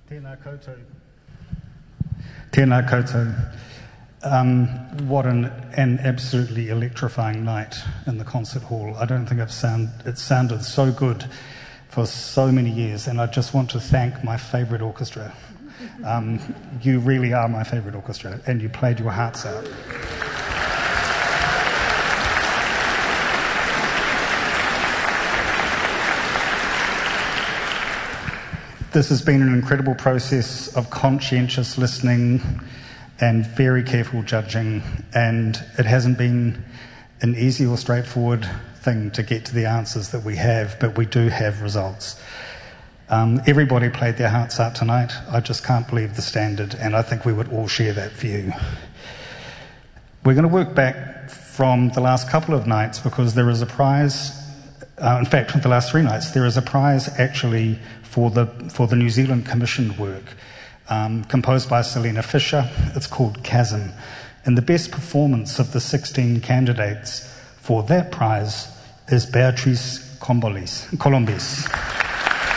Tēnā koutou. Tēnā koutou. What an absolutely electrifying night in the concert hall. I don't think it sounded so good for so many years, and I just want to thank my favourite orchestra. You really are my favourite orchestra, and you played your hearts out. This has been an incredible process of conscientious listening and very careful judging, and it hasn't been an easy or straightforward thing to get to the answers that we have, but we do have results. Everybody played their hearts out tonight. I just can't believe the standard, and I think we would all share that view. We're going to work back from the last couple of nights because there is a prize, in fact, the last 3 nights, there is a prize actually for the New Zealand commissioned work composed by Selena Fisher. It's called Chasm. And the best performance of the 16 candidates for that prize is Beatrice Colombes.